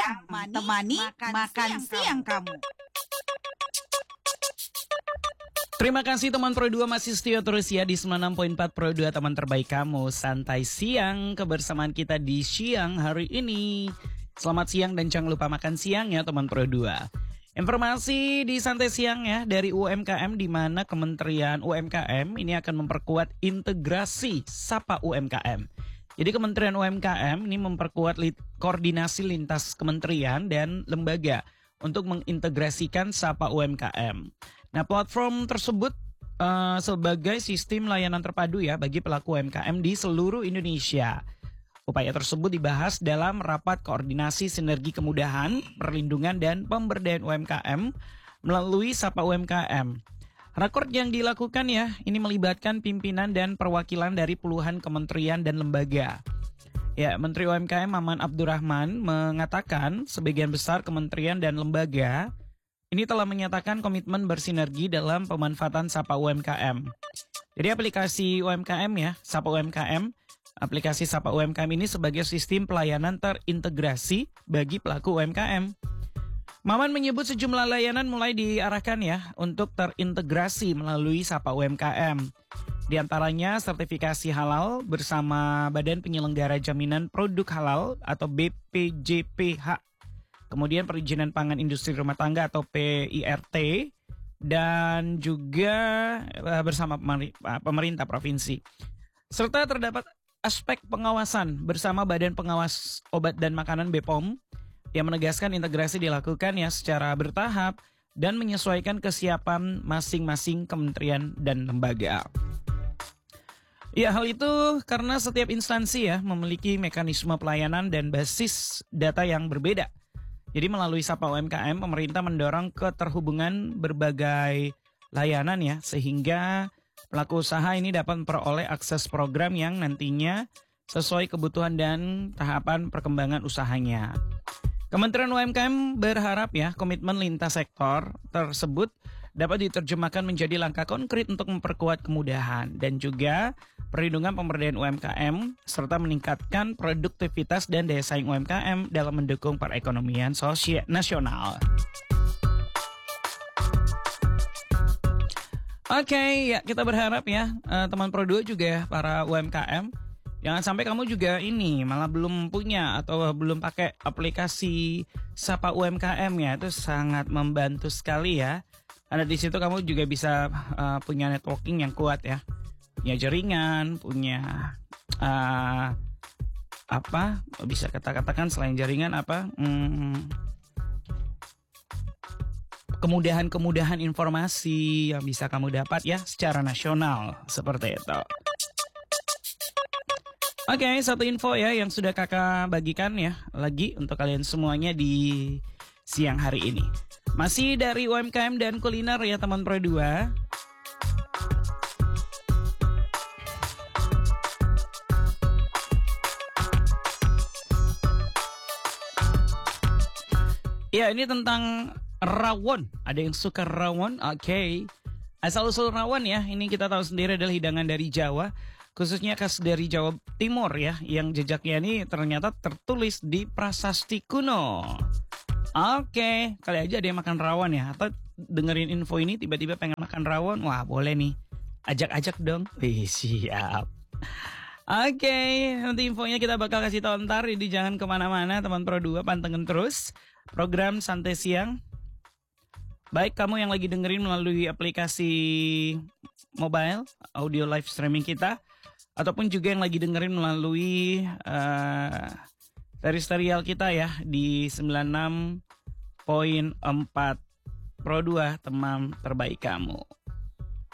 temani makan siang kamu. Terima kasih teman Pro 2 masih setia terus ya di 96.4 Pro 2 teman terbaik kamu. Santai siang kebersamaan kita di siang hari ini. Selamat siang dan jangan lupa makan siang ya teman Pro 2. Informasi di santai siang ya dari UMKM di mana Kementerian UMKM ini akan memperkuat integrasi Sapa UMKM. Jadi Kementerian UMKM ini memperkuat koordinasi lintas kementerian dan lembaga untuk mengintegrasikan Sapa UMKM. Nah, platform tersebut sebagai sistem layanan terpadu ya bagi pelaku UMKM di seluruh Indonesia. Upaya tersebut dibahas dalam rapat koordinasi sinergi kemudahan, perlindungan dan pemberdayaan UMKM melalui Sapa UMKM. Rakor yang dilakukan ya, ini melibatkan pimpinan dan perwakilan dari puluhan kementerian dan lembaga. Ya, Menteri UMKM Maman Abdurrahman mengatakan sebagian besar kementerian dan lembaga ini telah menyatakan komitmen bersinergi dalam pemanfaatan Sapa UMKM. Jadi aplikasi UMKM ya, Sapa UMKM, aplikasi Sapa UMKM ini sebagai sistem pelayanan terintegrasi bagi pelaku UMKM. Maman menyebut sejumlah layanan mulai diarahkan ya untuk terintegrasi melalui Sapa UMKM. Di antaranya sertifikasi halal bersama Badan Penyelenggara Jaminan Produk Halal atau BPJPH. Kemudian perizinan pangan industri rumah tangga atau PIRT. Dan juga bersama pemerintah provinsi. Serta terdapat aspek pengawasan bersama Badan Pengawas Obat dan Makanan BPOM yang menegaskan integrasi dilakukan ya secara bertahap dan menyesuaikan kesiapan masing-masing kementerian dan lembaga. Ya, hal itu karena setiap instansi ya memiliki mekanisme pelayanan dan basis data yang berbeda. Jadi melalui Sapa UMKM, pemerintah mendorong keterhubungan berbagai layanan ya sehingga pelaku usaha ini dapat memperoleh akses program yang nantinya sesuai kebutuhan dan tahapan perkembangan usahanya. Kementerian UMKM berharap ya komitmen lintas sektor tersebut dapat diterjemahkan menjadi langkah konkret untuk memperkuat kemudahan dan juga perlindungan pemberdayaan UMKM serta meningkatkan produktivitas dan daya saing UMKM dalam mendukung perekonomian nasional. Oke, ya kita berharap ya teman Pro 2 juga ya para UMKM jangan sampai kamu juga ini malah belum punya atau belum pakai aplikasi Sapa UMKM ya, itu sangat membantu sekali ya. Karena di situ kamu juga bisa punya networking yang kuat ya, punya jaringan, punya apa bisa katakan selain jaringan apa kemudahan informasi yang bisa kamu dapat ya secara nasional seperti itu. Oke, satu info ya yang sudah kakak bagikan ya lagi untuk kalian semuanya di siang hari ini. Masih dari UMKM dan kuliner ya teman Pro 2. Ya, ini tentang rawon. Ada yang suka rawon? Oke. Asal-usul rawon ya, ini kita tahu sendiri adalah hidangan dari Jawa, khususnya khas dari Jawa Timur ya, yang jejaknya ini ternyata tertulis di prasasti kuno. Oke, kali aja ada yang makan rawon ya, atau dengerin info ini tiba-tiba pengen makan rawon, wah boleh nih, ajak-ajak dong. Siap. Oke, nanti infonya kita bakal kasih tahu ntar, jadi jangan kemana-mana teman Pro 2, pantengin terus program Santai Siang. Baik kamu yang lagi dengerin melalui aplikasi mobile, audio live streaming kita, ataupun juga yang lagi dengerin melalui serial kita ya di 96.4 Pro 2 teman terbaik kamu.